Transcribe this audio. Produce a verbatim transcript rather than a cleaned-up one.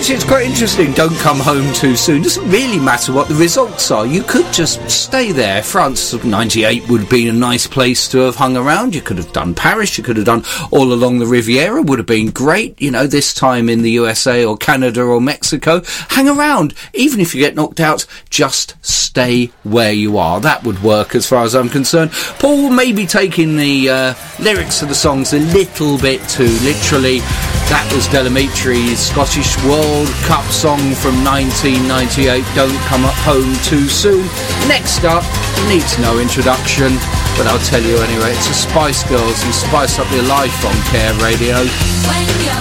actually, it's quite interesting. Don't come home too soon. Doesn't really matter what the results are. You could just stay there. France of ninety-eight would have been a nice place to have hung around. You could have done Paris. You could have done all along the Riviera. Would have been great. You know, this time in the U S A or Canada or Mexico. Hang around. Even if you get knocked out, just stay where you are. That would work as far as I'm concerned. Paul may be taking the uh, lyrics of the songs a little bit too literally. That was Delamitri's Scottish World Cup song from nineteen ninety-eight, Don't Come Up Home Too Soon. Next up, needs no introduction, but I'll tell you anyway, it's the Spice Girls and Spice Up Your Life on Care Radio. When you're